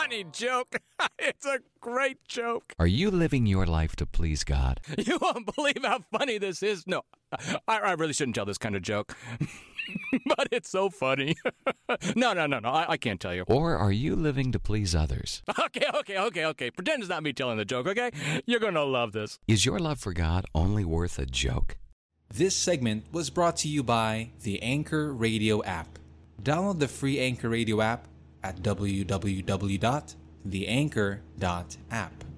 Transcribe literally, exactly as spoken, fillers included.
funny joke. It's a great joke. Are you living your life to please God? You won't believe how funny this is. No, I, I really shouldn't tell this kind of joke. But it's so funny. No, no, no, no, I, I can't tell you. Or are you living to please others? Okay, okay, okay, okay. Pretend it's not me telling the joke, okay? You're going to love this. Is your love for God only worth a joke? This segment was brought to you by the Anchor Radio app. Download the free Anchor Radio app at w w w dot the anchor dot app.